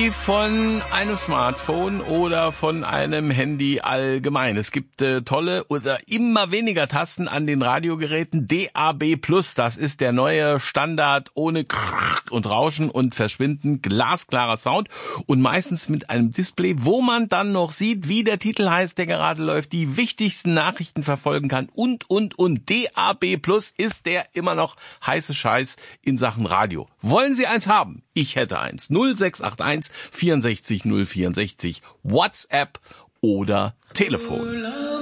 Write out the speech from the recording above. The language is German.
wie von einem Smartphone oder von einem Handy allgemein. Es gibt tolle oder immer weniger Tasten an den Radiogeräten. DAB+, das ist der neue Standard ohne und Rauschen und Verschwinden, glasklarer Sound und meistens mit einem Display, wo man dann noch sieht, wie der Titel heißt, der gerade läuft, die wichtigsten Nachrichten verfolgen kann und. DAB+ ist der immer noch heiße Scheiß in Sachen Radio. Wollen Sie eins haben? Ich hätte eins. 0681 64 064 WhatsApp oder Telefon.